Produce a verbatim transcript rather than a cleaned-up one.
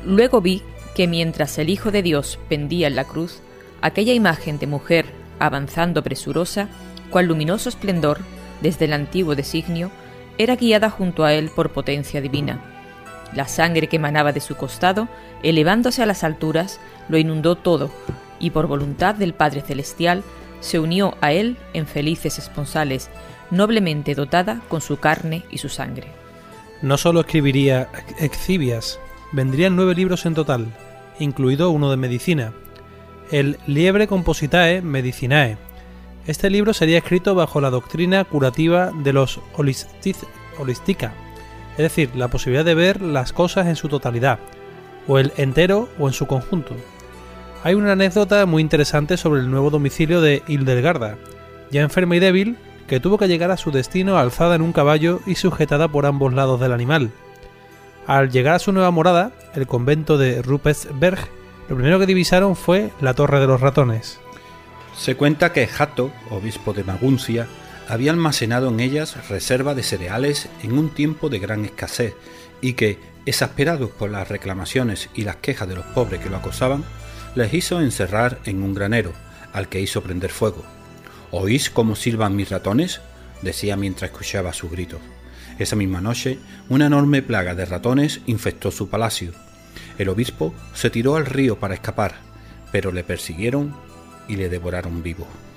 Luego vi que mientras el Hijo de Dios pendía en la cruz, aquella imagen de mujer avanzando presurosa, cual luminoso esplendor, desde el antiguo designio, era guiada junto a él por potencia divina. La sangre que emanaba de su costado, elevándose a las alturas, lo inundó todo, y por voluntad del Padre Celestial, se unió a él en felices esponsales, noblemente dotada con su carne y su sangre. No solo escribiría Exhibias, vendrían nueve libros en total, incluido uno de medicina, el Libre Compositae Medicinae. Este libro sería escrito bajo la doctrina curativa de los holistica, es decir, la posibilidad de ver las cosas en su totalidad, o el entero o en su conjunto. Hay una anécdota muy interesante sobre el nuevo domicilio de Hildegarda, ya enferma y débil, que tuvo que llegar a su destino alzada en un caballo y sujetada por ambos lados del animal. Al llegar a su nueva morada, el convento de Rupesberg, lo primero que divisaron fue la Torre de los Ratones. Se cuenta que Hatto, obispo de Maguncia, había almacenado en ellas reserva de cereales en un tiempo de gran escasez y que, exasperados por las reclamaciones y las quejas de los pobres que lo acosaban, les hizo encerrar en un granero, al que hizo prender fuego. «¿Oís cómo silban mis ratones?», decía mientras escuchaba sus gritos. Esa misma noche, una enorme plaga de ratones infectó su palacio. El obispo se tiró al río para escapar, pero le persiguieron y le devoraron vivo.